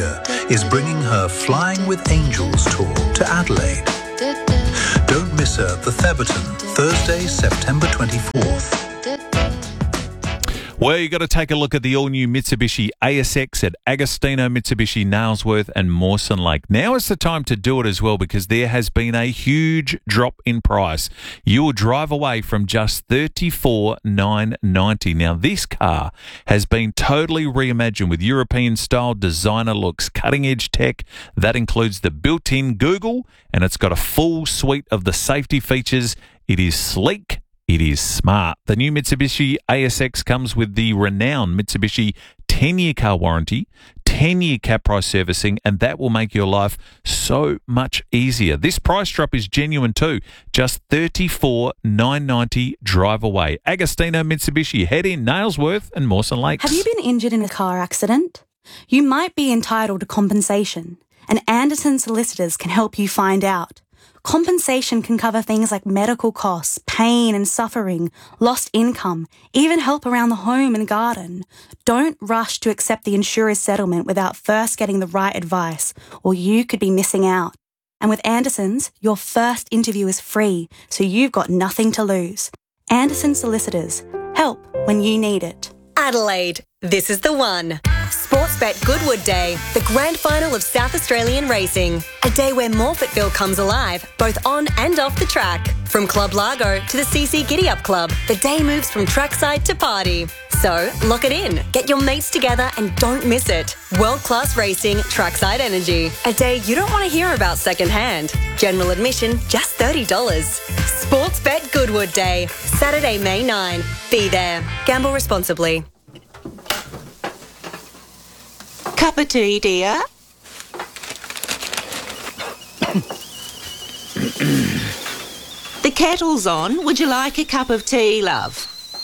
is bringing her Flying with Angels tour to Adelaide. Don't miss her at the Theberton, Thursday, September 24th. Well, you got to take a look at the all-new Mitsubishi ASX at Agostino, Mitsubishi, Nailsworth and Mawson Lake. Now is the time to do it as well, because there has been a huge drop in price. You will drive away from just $34,990. Now, this car has been totally reimagined with European-style designer looks, cutting-edge tech. That includes the built-in Google, and it's got a full suite of the safety features. It is sleek. It is smart. The new Mitsubishi ASX comes with the renowned Mitsubishi 10-year car warranty, 10-year cap price servicing, and that will make your life so much easier. This price drop is genuine too. Just $34,990 drive away. Agostino Mitsubishi, head in Nailsworth and Mawson Lakes. Have you been injured in a car accident? You might be entitled to compensation, and Anderson Solicitors can help you find out. Compensation can cover things like medical costs, pain and suffering, lost income, even help around the home and garden. Don't rush to accept the insurer's settlement without first getting the right advice, or you could be missing out. And with Anderson's, your first interview is free, so you've got nothing to lose. Anderson Solicitors. Help when you need it. Adelaide, this is the one. Sportsbet Goodwood Day, the grand final of South Australian racing. A day where Morphettville comes alive, both on and off the track. From Club Largo to the CC Giddy Up Club, the day moves from trackside to party. So, lock it in, get your mates together and don't miss it. World-class racing, trackside energy. A day you don't want to hear about secondhand. General admission, just $30. Sportsbet Goodwood Day, Saturday, May 9. Be there. Gamble responsibly. Cup of tea, dear? The kettle's on. Would you like a cup of tea, love?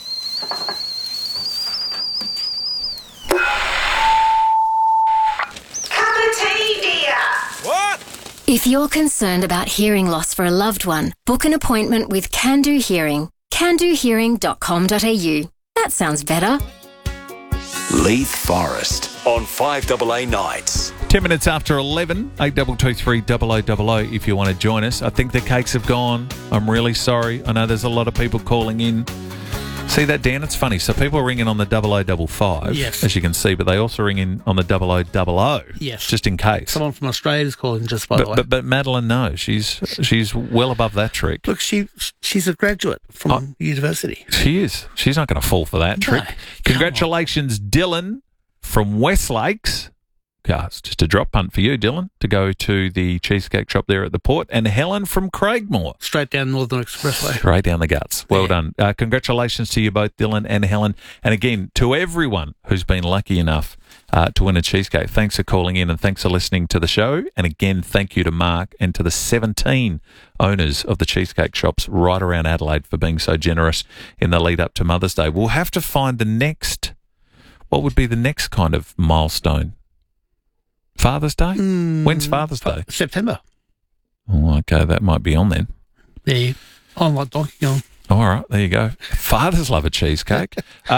Cup of tea, dear? What? If you're concerned about hearing loss for a loved one, book an appointment with Can-Do Hearing. CanDoHearing.com.au. That sounds better. Leith Forest on 5AA Nights. 10 minutes after 11, 8223 0000 if you want to join us. I think the cakes have gone. I'm really sorry. I know there's a lot of people calling in. See that, Dan? It's funny. So people are ringing on the 0055, yes, as you can see, but they also ring in on the 0000, yes, just in case. Someone from Australia is calling, just by the way. But Madeline, no, she's well above that trick. Look, she's a graduate from university. She is. She's not going to fall for that trick. Congratulations, Dylan from Westlakes. Yeah, it's just a drop punt for you, Dylan, to go to the cheesecake shop there at the port. And Helen from Craigmore. Straight down Northern Expressway. Straight down the guts. Well done. Congratulations to you both, Dylan and Helen. And again, to everyone who's been lucky enough to win a cheesecake, thanks for calling in and thanks for listening to the show. And again, thank you to Mark and to the 17 owners of the cheesecake shops right around Adelaide for being so generous in the lead up to Mother's Day. We'll have to find the next, what would be the next kind of milestone? Father's Day? When's Father's Day? September. Oh, okay, that might be on then. Yeah, I'm like Donkey Kong. All right, there you go. Fathers love a cheesecake.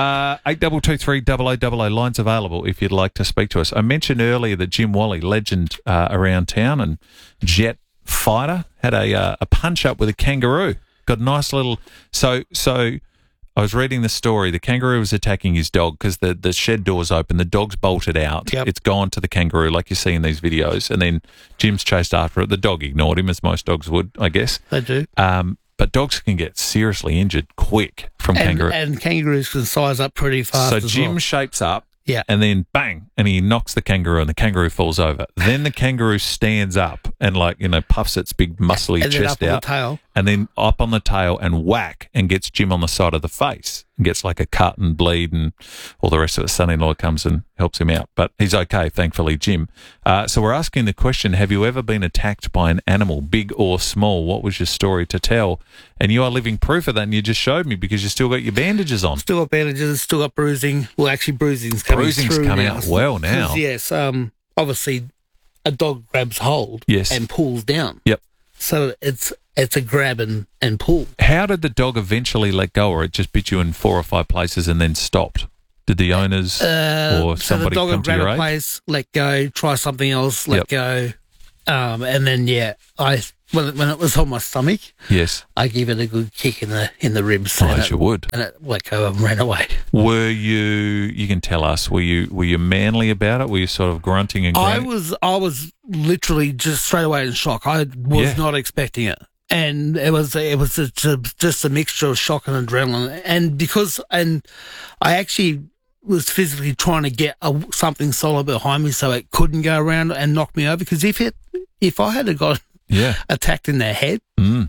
8223 0000, lines available if you'd like to speak to us. I mentioned earlier that Jim Wally, legend around town and jet fighter, had a punch-up with a kangaroo. Got a nice little... So I was reading the story. The kangaroo was attacking his dog because the shed door's open. The dog's bolted out. Yep. It's gone to the kangaroo like you see in these videos. And then Jim's chased after it. The dog ignored him, as most dogs would, I guess. They do. But dogs can get seriously injured quick from kangaroo. And kangaroos can size up pretty fast So Jim shapes up. Yeah. And then bang, and he knocks the kangaroo and the kangaroo falls over. Then the kangaroo stands up and puffs its big muscly chest out. On the tail. And then up on the tail and whack and gets Jim on the side of the face and gets like a cut and bleed and all the rest of it. Son-in-law comes and helps him out. But he's okay, thankfully, Jim. So we're asking the question, have you ever been attacked by an animal, big or small? What was your story to tell? And you are living proof of that, and you just showed me because you still got your bandages on. Still got bandages, still got bruising. Well, actually, bruising's coming out well now. Yes, obviously a dog grabs hold and pulls down. Yep. So it's a grab and pull. How did the dog eventually let go, or it just bit you in 4 or 5 places and then stopped? Did the owners or somebody so the dog come would to grab your a aid? place, let go, try something else, let go, and then when it was on my stomach, yes, I give it a good kick in the ribs. As you would, and it let go and ran away. Were you? You can tell us. Were you manly about it? Were you sort of grunting and groaning? I was literally just straight away in shock. I was not expecting it. And it was just a mixture of shock and adrenaline, and I actually was physically trying to get something solid behind me so it couldn't go around and knock me over. Because if I had got attacked in the head,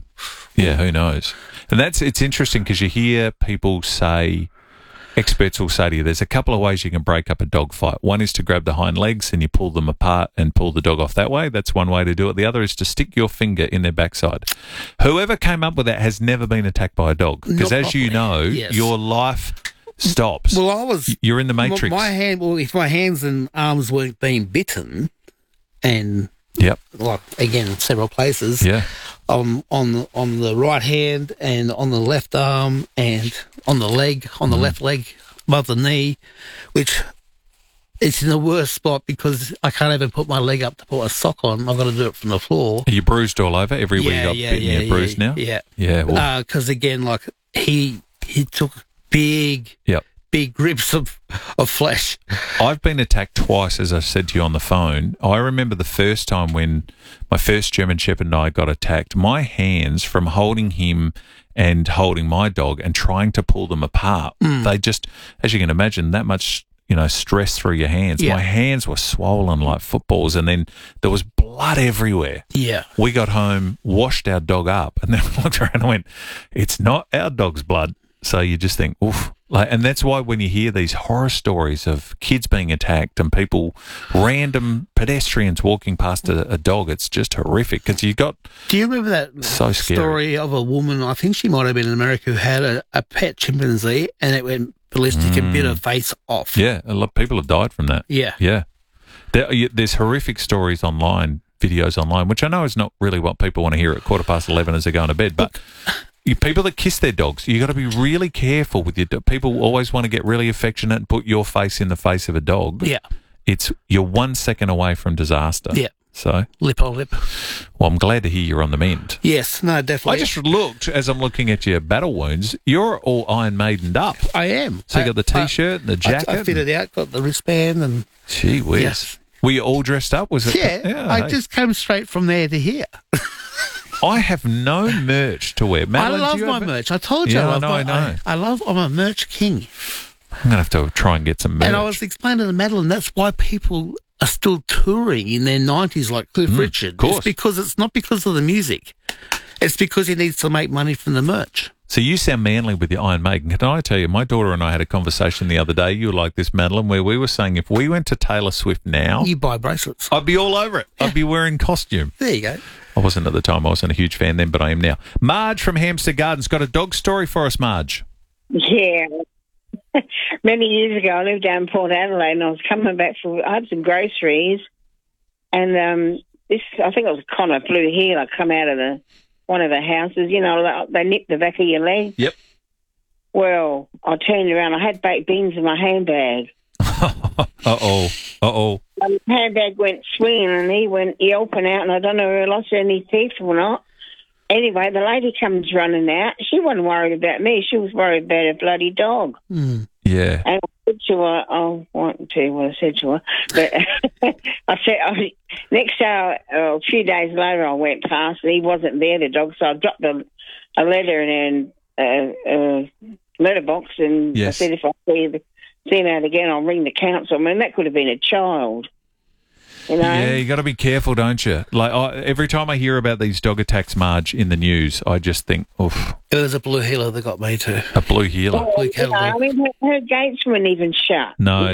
who knows? And it's interesting because you hear people say. Experts will say to you, there's a couple of ways you can break up a dog fight. One is to grab the hind legs and you pull them apart and pull the dog off that way. That's one way to do it. The other is to stick your finger in their backside. Whoever came up with that has never been attacked by a dog because, as you know, your life stops. Well, you're in the matrix. If my hands and arms weren't being bitten, and like again several places, on the right hand and on the left arm and on the leg, on the left leg above the knee, which it's in the worst spot because I can't even put my leg up to put a sock on. I've got to do it from the floor. Are you bruised all over? Everywhere you got bitten, you're bruised now? Yeah. Because again, like he took big grips of flesh. I've been attacked twice, as I said to you on the phone. I remember the first time when my first German Shepherd and I got attacked, my hands from holding him and holding my dog and trying to pull them apart, they just, as you can imagine, that much, stress through your hands. My hands were swollen like footballs and then there was blood everywhere. Yeah. We got home, washed our dog up and then I looked around and went, it's not our dog's blood. So you just think, oof. And that's why when you hear these horror stories of kids being attacked and random pedestrians walking past a dog, it's just horrific because you got. Do you remember that story of a woman? I think she might have been in America who had a pet chimpanzee and it went ballistic and bit her face off. Yeah, a lot of people have died from that. Yeah. There's horrific stories online, videos online, which I know is not really what people want to hear at 11:15 as they're going to bed, but. People that kiss their dogs, you got to be really careful with your dog. People always want to get really affectionate and put your face in the face of a dog. Yeah. You're 1 second away from disaster. Yeah. So lip on lip. Well, I'm glad to hear you're on the mend. Yes, no, definitely. I just looked, as I'm looking at your battle wounds, you're all Iron Maidened up. I am. So you got the T-shirt and the jacket. I fitted out, got the wristband and... Gee whiz. Yes. Were you all dressed up? Was it? Yeah, I just came straight from there to here. I have no merch to wear. Madeline, I love my merch. I told you. I know. I'm a merch king. I'm going to have to try and get some merch. And I was explaining to Madeline, that's why people are still touring in their 90s like Cliff Richard. Of course. It's because it's not because of the music. It's because he needs to make money from the merch. So you sound manly with your Iron Maiden. Can I tell you, my daughter and I had a conversation the other day, you were like this, Madeline, where we were saying if we went to Taylor Swift now... You buy bracelets. I'd be all over it. Yeah. I'd be wearing costume. There you go. I wasn't at the time. I wasn't a huge fan then, but I am now. Marge from Hampstead Gardens got a dog story for us, Marge. Yeah. Many years ago, I lived down in Port Adelaide and I was coming back I had some groceries and I think it was Connor Blue Heeler come out of one of the houses, they nip the back of your leg. Yep. Well, I turned around. I had baked beans in my handbag. Uh-oh. My handbag went swinging and he went yelping out and I don't know if he lost any teeth or not. Anyway, the lady comes running out. She wasn't worried about me. She was worried about her bloody dog. Yeah. And I said to her, I won't tell you what I said to her, but I said, next day, a few days later, I went past and he wasn't there, the dog, so I dropped a letter in a letterbox and I said, if I see him out again, I'll ring the council. I mean, that could have been a child. Yeah, you got to be careful, don't you? Like every time I hear about these dog attacks, Marge, in the news, I just think, oof. It was a blue heeler that got me too. A blue heeler. Well, I mean, her gates weren't even shut. No,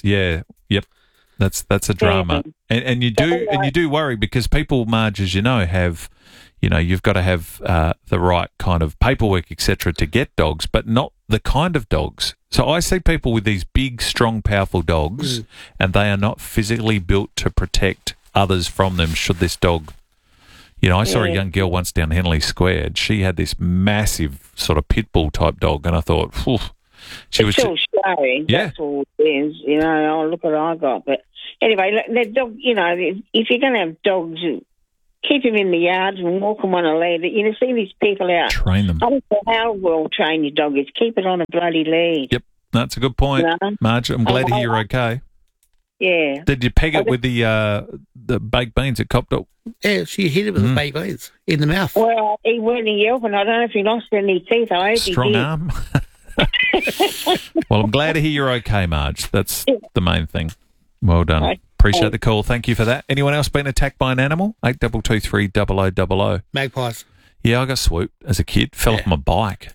that's a drama, and you do worry because people, Marge, as you know, have. You've got to have the right kind of paperwork, etc., to get dogs, but not the kind of dogs. So I see people with these big, strong, powerful dogs, and they are not physically built to protect others from them should this dog... I saw a young girl once down Henley Square, and she had this massive sort of pit bull type dog, and I thought, she was... It's all way. Yeah. That's all it is. You know, oh, look what I got. But anyway, look, the dog, you know, if you're going to have dogs, keep them in the yards and walk them on a lead. You know, see these people out. Train them. I don't know how well trained your dog is. Keep it on a bloody lead. Yep, that's a good point, Marge. I'm glad to hear you're okay. Yeah. Did you peg it with the baked beans at Copdog? Yeah, she hit him with the baked beans in the mouth. Well, he weren't yelping. I don't know if he lost any teeth. I hope Strong he did. arm. Well, I'm glad to hear you're okay, Marge. That's the main thing. Well done. Right. Appreciate the call. Thank you for that. Anyone else been attacked by an animal? 8223 0000. Magpies. Yeah, I got swooped as a kid. Fell off my bike.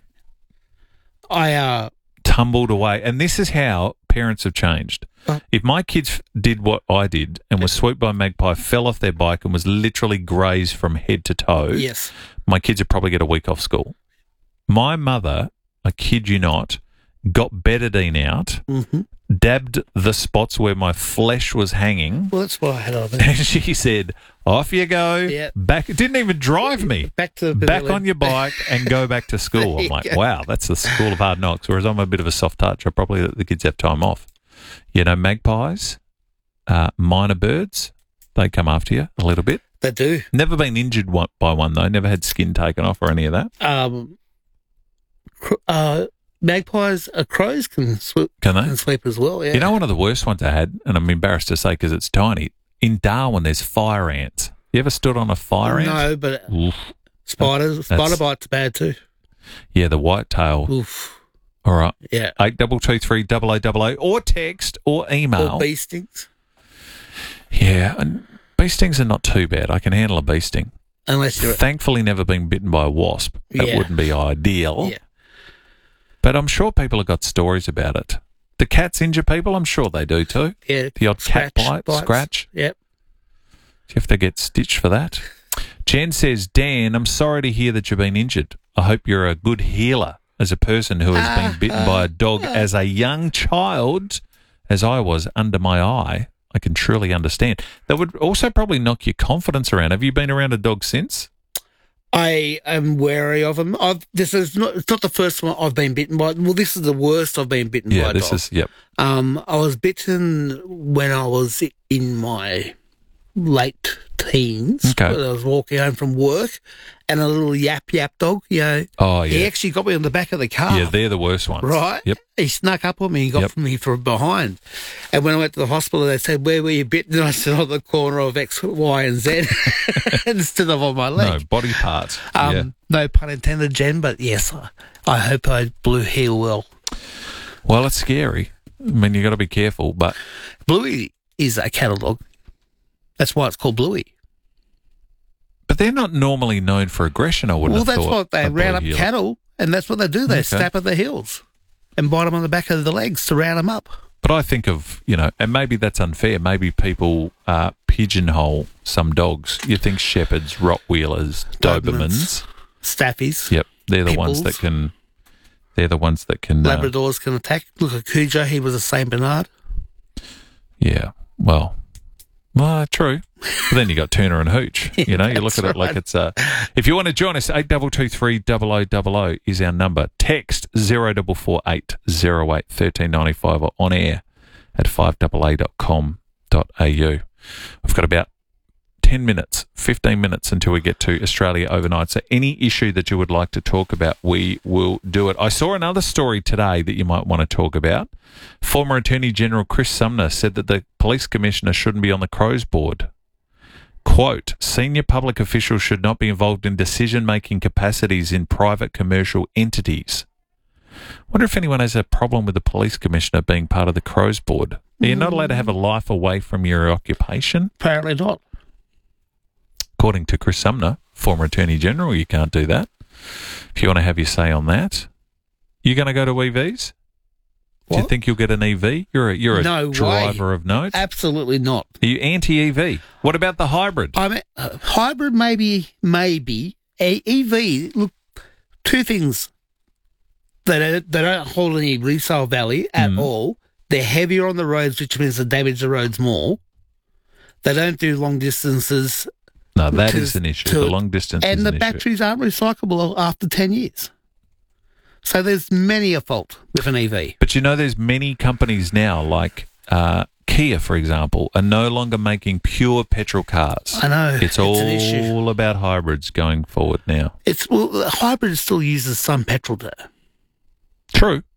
I tumbled away. And this is how parents have changed. If my kids did what I did and was swooped by a magpie, fell off their bike and was literally grazed from head to toe, yes, my kids would probably get a week off school. My mother, I kid you not, got betadine out, dabbed the spots where my flesh was hanging. Well, that's what I had on it. And she said, off you go. Yeah. Back. Didn't even drive me. Back on your bike and go back to school. I'm like, wow, that's the school of hard knocks. Whereas I'm a bit of a soft touch. I probably let the kids have time off. You know, magpies, minor birds, they come after you a little bit. They do. Never been injured by one, though. Never had skin taken off or any of that. Magpies, crows can swoop. Can they? Can sleep as well, yeah. You know, one of the worst ones I had, and I'm embarrassed to say because it's tiny, in Darwin there's fire ants. You ever stood on a fire ant? No, but spider bites are bad too. Yeah, the whitetail. Oof. All right. Yeah. 8223 0000 or text or email. Or bee stings. Yeah, and bee stings are not too bad. I can handle a bee sting. Unless you're... Thankfully never been bitten by a wasp. That wouldn't be ideal. Yeah. But I'm sure people have got stories about it. The cats injure people? I'm sure they do too. Yeah. The odd cat bites. Scratch. Yep. Do you have to get stitched for that? Jen says, Dan, I'm sorry to hear that you've been injured. I hope you're a good healer as a person who has been bitten by a dog as a young child, as I was under my eye. I can truly understand. That would also probably knock your confidence around. Have you been around a dog since? I am wary of them. It's not the first one I've been bitten by. Well, this is the worst I've been bitten by a dog. Yep. I was bitten when I was in my late teens. Okay. I was walking home from work, and a little yap dog, you know. Oh, yeah. He actually got me on the back of the car. Yeah, they're the worst ones. Right? Yep. He snuck up on me and got me from behind. And when I went to the hospital, they said, where were you bitten? And I said, on the corner of X, Y, and Z instead of on my leg. No, body parts. No pun intended, Jen, but yes, I hope I blew heel well. Well, it's scary. I mean, you got to be careful, but... Bluey is a cattle dog. That's why it's called Bluey. But they're not normally known for aggression, I wouldn't have thought. Well, that's what they round up cattle, and that's what they do. They snap at the heels and bite them on the back of the legs to round them up. But I think of, you know, and maybe that's unfair. Maybe people pigeonhole some dogs. You think shepherds, Rottweilers, Dobermans, Staffies. Yep, they're the ones that can. They're the ones that can. Labradors can attack. Look at Cujo. He was a Saint Bernard. Yeah. Well, true. But then you got Tuna and Hooch. You know, you look at it like it's if you want to join us, 8223 0000 is our number. Text 0448 08 1395 or on air at 5AA.com.au. We've got about 10 minutes, 15 minutes until we get to Australia overnight. So any issue that you would like to talk about, we will do it. I saw another story today that you might want to talk about. Former Attorney General Chris Sumner said that the Police Commissioner shouldn't be on the Crows Board. Quote, senior public officials should not be involved in decision-making capacities in private commercial entities. Wonder if anyone has a problem with the Police Commissioner being part of the Crows Board. Are you not allowed to have a life away from your occupation? Apparently not. According to Chris Sumner, former Attorney General, you can't do that. If you want to have your say on that, you going to go to EVs? What? Do you think you'll get an EV? You're a no driver way. Of note? Absolutely not. Are you anti-EV? What about the hybrid? I mean, hybrid maybe. EV, look, two things. They don't hold any resale value at all. They're heavier on the roads, which means they damage the roads more. They don't do long distances. No, that is an issue. The long distance and is the an batteries issue. aren't recyclable after 10 years. So there's many a fault with an EV. But you know, there's many companies now, like Kia, for example, are no longer making pure petrol cars. I know. It's all about hybrids going forward now. The hybrid still uses some petrol though. True.